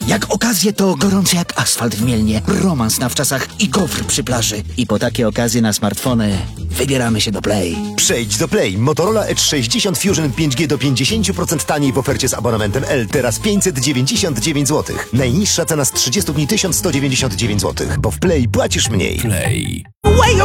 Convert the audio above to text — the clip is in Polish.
Jak okazje to gorący jak asfalt w Mielnie, romans na wczasach i gofr przy plaży. I po takie okazje na smartfony wybieramy się do Play. Przejdź do Play. Motorola Edge 60 Fusion 5G do 50% taniej w ofercie z abonamentem L. Teraz 599 zł. Najniższa cena z 30 dni 1199 zł. Bo w Play płacisz mniej. Play. Wait a